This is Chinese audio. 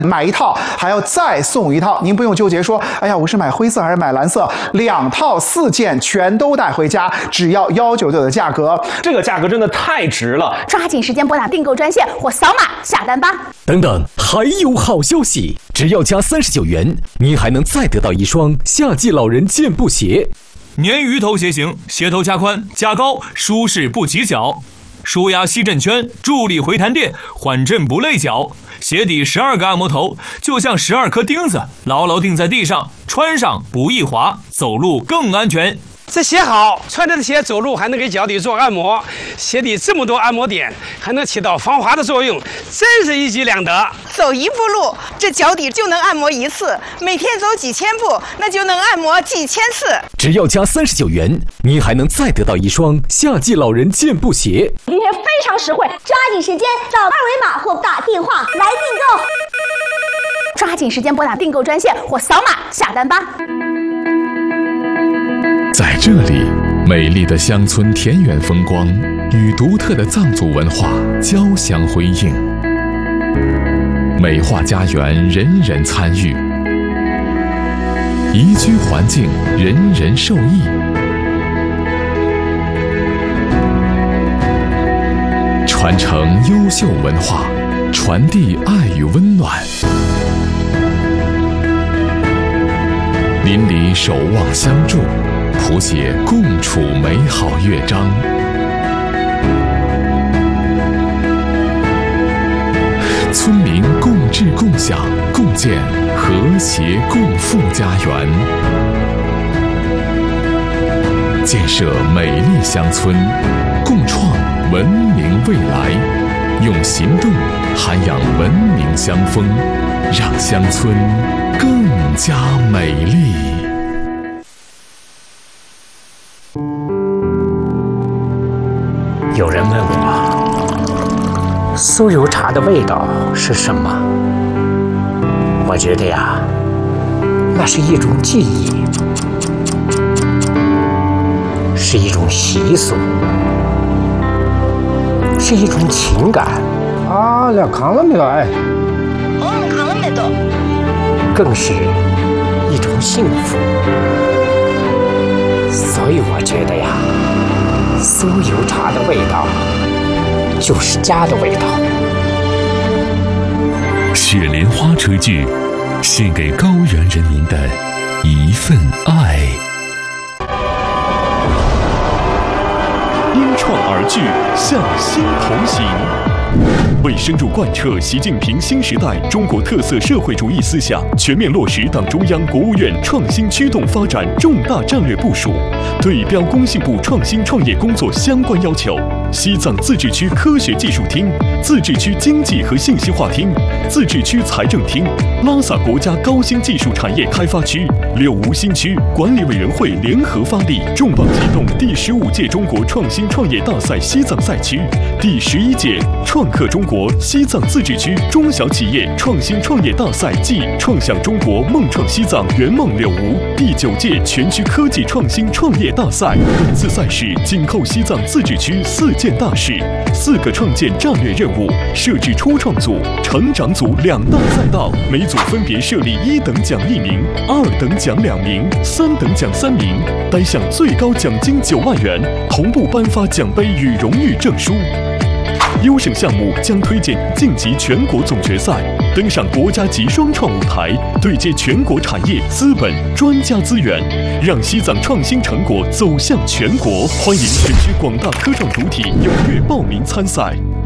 买一套还要再送一套，您不用纠结说，哎呀，我是买灰色还是买蓝色，2套4件全都带回家，只要199的价格， 这个价格真的太值了！ 抓紧时间拨打订购专线或扫码下单吧。 等等，还有好消息！只要加39元，您还能再得到一双夏季老人健步鞋。 鲶鱼头鞋型，鞋头加宽加高，舒适不挤脚，舒压吸震圈，助力回弹垫，缓震不累脚。鞋底12个按摩头，就像12颗钉子，牢牢钉在地上，穿上不易滑，走路更安全。 这鞋好，穿着鞋走路还能给脚底做按摩，鞋底这么多按摩点，还能起到防滑的作用，真是一举两得。 走一步路，这脚底就能按摩1次；每天走几千步，那就能按摩几千次。 只要加39元，您还能再得到一双夏季老人健步鞋。 今天非常实惠，抓紧时间扫2维码或打电话来订购。抓紧时间拨打订购专线或扫码下单吧。 在这里，美丽的乡村田园风光与独特的藏族文化交相辉映，美化家园人人参与，宜居环境人人受益，传承优秀文化，传递爱与温暖，邻里守望相助，谱写共处美好乐章。村民共治共享共建和谐共富家园，建设美丽乡村，共创文明未来，用行动涵养文明乡风，让乡村更加美丽。 有人问我，酥油茶的味道是什么？我觉得呀，那是一种记忆，是一种习俗，是一种情感。 啊，了扛了没有？哎， 扛了没有？ 更是一种幸福。所以我觉得呀，酥油茶的味道就是家的味道。 雪莲花炊具，献给高原人民的一份爱。 因创而聚，向心同行。为深入贯彻习近平新时代中国特色社会主义思想，全面落实党中央、国务院创新驱动发展重大战略部署，对标工信部创新创业工作相关要求，西藏自治区科学技术厅、自治区经济和信息化厅、自治区财政厅、拉萨国家高新技术产业开发区、柳梧新区管理委员会联合发力，重磅启动第15届中国创新创业大赛西藏赛区、第11届创客中国西藏自治区中小企业创新创业大赛暨创想中国梦创西藏圆梦柳梧第9届全区科技创新创业大赛。本次赛事紧扣西藏自治区4件大事、4个创建战略任务，设置初创组、成长组2大赛道，每组分别设立1等奖1名、2等奖2名、3等奖3名，单项最高奖金9万元，同步颁发奖杯与荣誉证书。优胜项目将推荐晋级全国总决赛，登上国家级双创舞台，对接全国产业、资本、专家资源，让西藏创新成果走向全国。欢迎全区广大科创主体踊跃报名参赛。